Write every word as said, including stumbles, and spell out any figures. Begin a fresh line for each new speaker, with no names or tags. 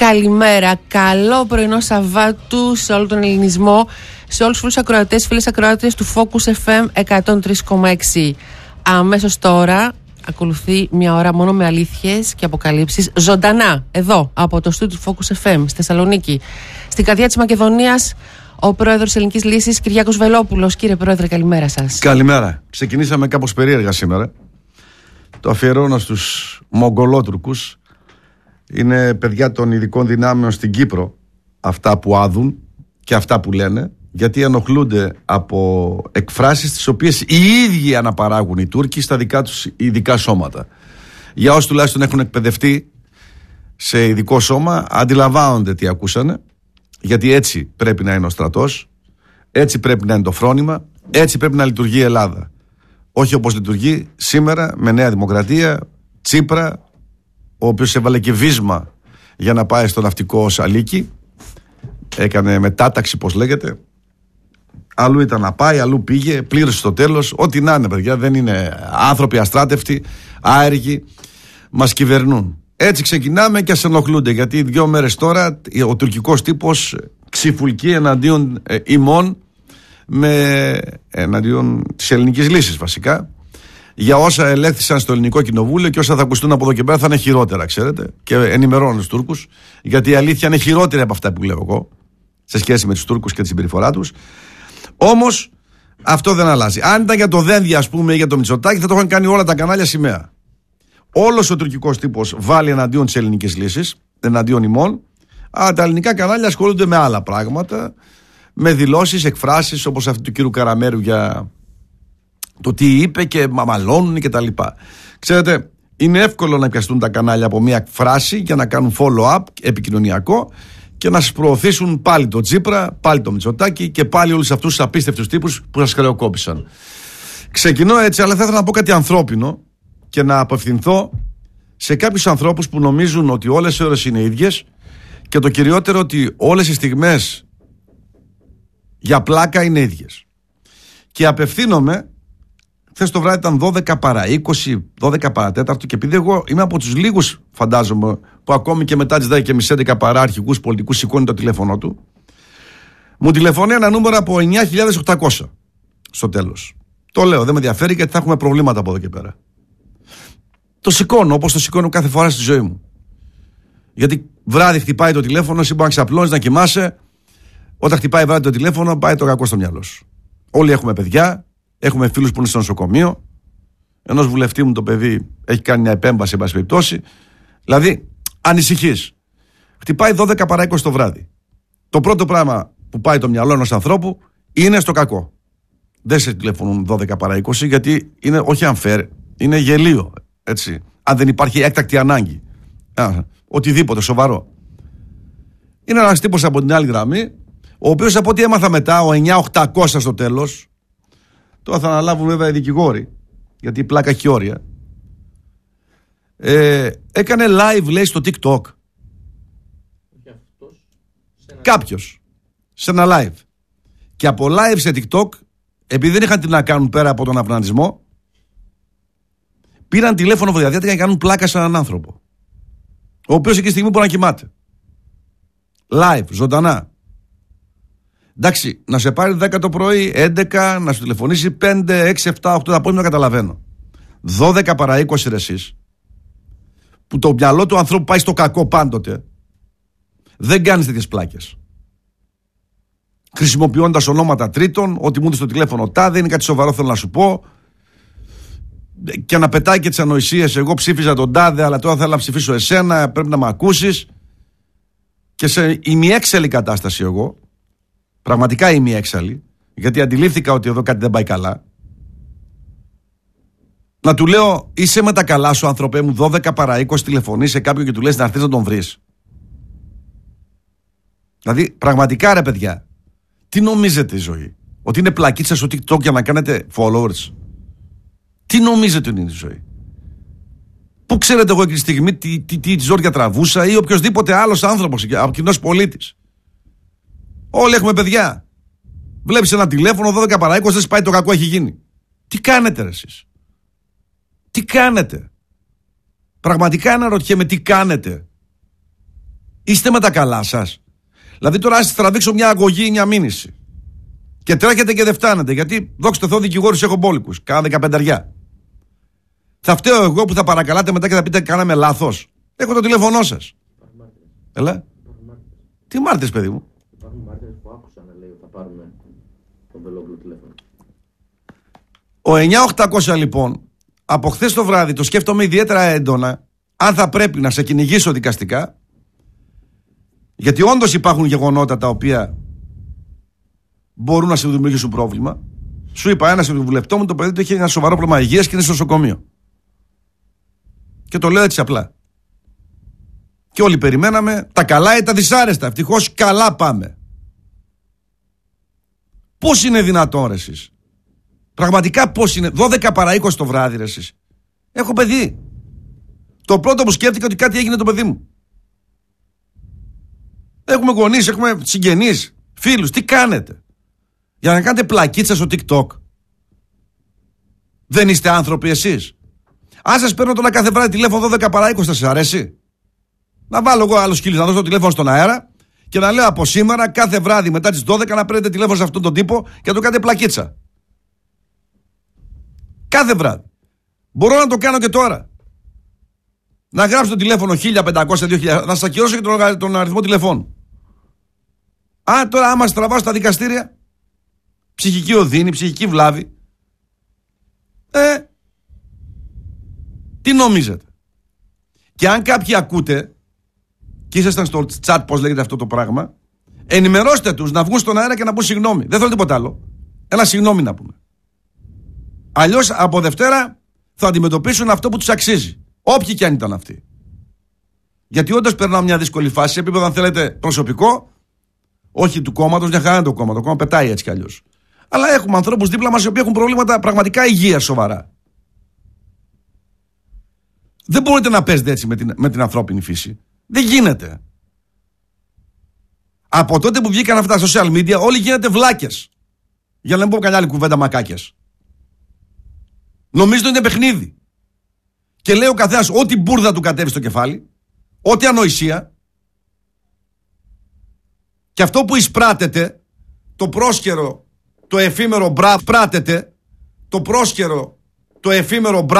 Καλημέρα. Καλό πρωινό Σαββάτου σε όλο τον ελληνισμό, σε όλους τους φίλους ακροατές, φίλες ακροάτριες του Focus εφ εμ εκατόν τρία κόμμα έξι. Αμέσως τώρα ακολουθεί μια ώρα μόνο με αλήθειες και αποκαλύψεις ζωντανά εδώ από το στούντιο του Focus εφ εμ στη Θεσσαλονίκη. Στην καρδιά της Μακεδονίας, ο πρόεδρος της Ελληνικής Λύσης, Κυριάκος Βελόπουλος. Κύριε Πρόεδρε, καλημέρα σας.
Καλημέρα. Ξεκινήσαμε κάπως περίεργα σήμερα. Το αφιερώνω στους Μογγολότουρκους. Είναι παιδιά των ειδικών δυνάμεων στην Κύπρο, αυτά που άδουν και αυτά που λένε, γιατί ενοχλούνται από εκφράσεις τις οποίες οι ίδιοι αναπαράγουν οι Τούρκοι στα δικά τους ειδικά σώματα. Για όσοι τουλάχιστον έχουν εκπαιδευτεί σε ειδικό σώμα, αντιλαμβάνονται τι ακούσανε, γιατί έτσι πρέπει να είναι ο στρατός, έτσι πρέπει να είναι το φρόνημα, έτσι πρέπει να λειτουργεί η Ελλάδα. Όχι όπως λειτουργεί σήμερα με Νέα Δημοκρατία, Τσίπρα, ο οποίος έβαλε και βίσμα για να πάει στο ναυτικό Σαλίκι, έκανε μετάταξη, πώς λέγεται, αλλού ήταν να πάει, αλλού πήγε, πλήρωσε στο τέλος. Ό,τι να είναι, παιδιά, δεν είναι άνθρωποι αστράτευτοι, άεργοι, μας κυβερνούν. Έτσι ξεκινάμε και ας ενοχλούνται, γιατί δύο μέρες τώρα ο τουρκικός τύπος ξυφουλκεί εναντίον ε, ημών, με, εναντίον της Ελληνικής Λύσης βασικά, για όσα ελέγχθησαν στο Ελληνικό Κοινοβούλιο, και όσα θα ακουστούν από εδώ και πέρα θα είναι χειρότερα, ξέρετε. Και ενημερώνω τους Τούρκους, γιατί η αλήθεια είναι χειρότερη από αυτά που λέω εγώ, σε σχέση με τους Τούρκους και τη συμπεριφορά τους. Όμως αυτό δεν αλλάζει. Αν ήταν για το Δένδια, ας πούμε, ή για το Μητσοτάκη, θα το είχαν κάνει όλα τα κανάλια σημαία. Όλος ο τουρκικός τύπος βάλει εναντίον της Ελληνικής Λύσης, εναντίον ημών, αλλά τα ελληνικά κανάλια ασχολούνται με άλλα πράγματα, με δηλώσεις, εκφράσεις, όπως αυτή του κύριου Καραμέρου για το τι είπε και μαμαλώνουν και τα λοιπά. Ξέρετε, είναι εύκολο να πιαστούν τα κανάλια από μια φράση για να κάνουν follow-up επικοινωνιακό και να σας προωθήσουν πάλι το Τσίπρα, πάλι το Μητσοτάκη και πάλι όλους αυτούς τους απίστευτους τύπους που σας χρεοκόπησαν. Ξεκινώ έτσι, αλλά θα ήθελα να πω κάτι ανθρώπινο και να απευθυνθώ σε κάποιους ανθρώπους που νομίζουν ότι όλες οι ώρες είναι ίδιες, και το κυριότερο ότι όλες οι στιγμές για πλάκα είναι ίδιες. Και απευθύνομαι, χθες το βράδυ ήταν δώδεκα παρά είκοσι, δώδεκα παρά τέταρτο, και επειδή εγώ είμαι από τους λίγους, φαντάζομαι, που ακόμη και μετά τις δέκα και μισή, έντεκα παρά αρχικούς πολιτικούς σηκώνει το τηλέφωνο του, μου τηλεφωνεί ένα νούμερο από εννιά χιλιάδες οκτακόσια στο τέλος. Το λέω, δεν με ενδιαφέρει, γιατί θα έχουμε προβλήματα από εδώ και πέρα. Το σηκώνω όπως το σηκώνω κάθε φορά στη ζωή μου. Γιατί βράδυ χτυπάει το τηλέφωνο, εσύ μπορεί να ξαπλώνεις, να κοιμάσαι. Όταν χτυπάει βράδυ το τηλέφωνο, πάει το κακό στο μυαλό σου. Όλοι έχουμε παιδιά, έχουμε φίλους που είναι στο νοσοκομείο. Ενός βουλευτή μου το παιδί έχει κάνει μια επέμβαση, εν πάση περιπτώσει. Δηλαδή, ανησυχείς. Χτυπάει δώδεκα παρά είκοσι το βράδυ. Το πρώτο πράγμα που πάει το μυαλό ενός ανθρώπου είναι στο κακό. Δεν σε τηλεφωνούν δώδεκα παρά είκοσι, γιατί είναι όχι unfair, είναι γελίο. Έτσι. Αν δεν υπάρχει έκτακτη ανάγκη. Α, οτιδήποτε σοβαρό. Είναι ένας τύπος από την άλλη γραμμή, ο οποίος, από ό,τι έμαθα μετά, ο εννιά χιλιάδες οκτακόσια στο τέλος, τώρα θα αναλάβουν βέβαια οι δικηγόροι, γιατί η πλάκα έχει όρια, ε, έκανε live, λέει, στο TikTok. Κάποιος σε ένα live. Και από live σε TikTok, επειδή δεν είχαν τι να κάνουν πέρα από τον αυνανισμό, πήραν τηλέφωνο βοδιαδιάτρικα για να κάνουν πλάκα σε έναν άνθρωπο, ο οποίος εκεί τη στιγμή μπορεί να κοιμάται. Live, ζωντανά. Εντάξει, να σε πάρει δέκα το πρωί, έντεκα, να σου τηλεφωνήσει πέντε, έξι, επτά, οκτώ, τα πόδια, καταλαβαίνω. δώδεκα παρά είκοσι ρε εσείς, που το μυαλό του ανθρώπου πάει στο κακό πάντοτε, δεν κάνεις τέτοιες πλάκες. Χρησιμοποιώντας ονόματα τρίτων, ότι μου έδωσε το τηλέφωνο τάδε, είναι κάτι σοβαρό, θέλω να σου πω, και να πετάει και τις ανοησίες. Εγώ ψήφιζα τον τάδε, αλλά τώρα θέλω να ψηφίσω εσένα, πρέπει να με ακούσεις. Και σε ημιέξαλλη κατάσταση εγώ, πραγματικά ημιέξαλλη, γιατί αντιλήφθηκα ότι εδώ κάτι δεν πάει καλά, να του λέω, είσαι με τα καλά σου, άνθρωπέ μου, δώδεκα παρά είκοσι τηλεφωνείς σε κάποιον και του λες να έρθεις να τον βρεις. Δηλαδή, πραγματικά ρε παιδιά, τι νομίζετε η ζωή? Ότι είναι πλακίτσα στο TikTok για να κάνετε followers? Τι νομίζετε είναι η ζωή? Πού ξέρετε εγώ εκείνη τη στιγμή τι, τι, τι, τι ζόρια τραβούσα, ή οποιοδήποτε άλλος άνθρωπος, κοινός πολίτης? Όλοι έχουμε παιδιά. Βλέπεις ένα τηλέφωνο δώδεκα παρά είκοσι, δεν πάει, το κακό έχει γίνει. Τι κάνετε ρε εσείς? Τι κάνετε? Πραγματικά αναρωτιέμαι τι κάνετε. Είστε με τα καλά σας? Δηλαδή τώρα ας τραβήξω μια αγωγή ή μια μήνυση και τρέχετε και δεν φτάνετε, γιατί δόξα τω Θεώ δικηγόρους έχω μπόλικους, κάνα δεκαπενταριά. Θα φταίω εγώ που θα παρακαλάτε μετά και θα πείτε κάναμε λάθος? Έχω το τηλέφωνό σας. Έλα. Τι μάρτυρες, παιδί μου?
Υπάρχουν μάρτυρες που άκουσαν να λέει ότι θα πάρουμε τον Βελόπουλο τηλέφωνο.
Ο εννιά οκτακόσια λοιπόν, από χθες το βράδυ το σκέφτομαι ιδιαίτερα έντονα αν θα πρέπει να σε κυνηγήσω δικαστικά, γιατί όντως υπάρχουν γεγονότα τα οποία μπορούν να σε δημιουργήσουν πρόβλημα. Σου είπα, ένα συμβουλευτό μου, το παιδί του έχει ένα σοβαρό πρόβλημα υγείας και είναι στο νοσοκομείο. Και το λέω έτσι απλά. Και όλοι περιμέναμε τα καλά ή τα δυσάρεστα. Ευτυχώς καλά πάμε. Πώς είναι δυνατόν, ρε εσείς? Πραγματικά πώς είναι? δώδεκα παρά είκοσι το βράδυ, ρε εσείς. Έχω παιδί. Το πρώτο που σκέφτηκα ότι κάτι έγινε το παιδί μου. Έχουμε γονείς, έχουμε συγγενείς, φίλους. Τι κάνετε? Για να κάνετε πλακίτσα στο TikTok? Δεν είστε άνθρωποι εσείς? Αν σας παίρνω τώρα κάθε βράδυ τηλέφωνο δώδεκα παρά είκοσι, θα σας αρέσει? Να βάλω εγώ άλλο σκύλο, να δώσω το τηλέφωνο στον αέρα και να λέω από σήμερα κάθε βράδυ μετά τις δώδεκα να παίρνετε τηλέφωνο σε αυτόν τον τύπο και να το κάνετε πλακίτσα. Κάθε βράδυ. Μπορώ να το κάνω και τώρα. Να γράψω το τηλέφωνο χίλια πεντακόσια δύο χιλιάδες, να σας ακυρώσω και τον, τον αριθμό τηλεφώνου. Α, τώρα άμα στραβάω στα δικαστήρια, ψυχική οδύνη, ψυχική βλάβη. Ε, τι νομίζετε? Και αν κάποιοι ακούτε και ήσασταν στο chat, πώς λέγεται αυτό το πράγμα, ενημερώστε τους να βγουν στον αέρα και να πούν συγγνώμη. Δεν θέλω τίποτα άλλο. Ένα συγγνώμη να πούμε. Αλλιώς από Δευτέρα θα αντιμετωπίσουν αυτό που τους αξίζει. Όποιοι και αν ήταν αυτοί. Γιατί όντως περνάω μια δύσκολη φάση σε επίπεδο, αν θέλετε, προσωπικό, όχι του κόμματος, μια χαρά είναι το κόμμα. Το κόμμα πετάει έτσι κι αλλιώς. Αλλά έχουμε ανθρώπους δίπλα μας οι οποίοι έχουν προβλήματα πραγματικά υγείας σοβαρά. Δεν μπορείτε να παίζετε έτσι με την, με την ανθρώπινη φύση. Δεν γίνεται. Από τότε που βγήκαν αυτά τα social media, όλοι γίνετε βλάκες. Για να μην πω καμιά άλλη κουβέντα, μακάκες. Νομίζετε ότι είναι παιχνίδι. Και λέει ο καθένας ό,τι μπουρδα του κατέβει στο κεφάλι, ό,τι ανοησία. Και αυτό που εισπράτεται, το πρόσχερο, το εφήμερο μπράβο, πράτεται, το πρόσχερο, το εφήμερο μπράβο.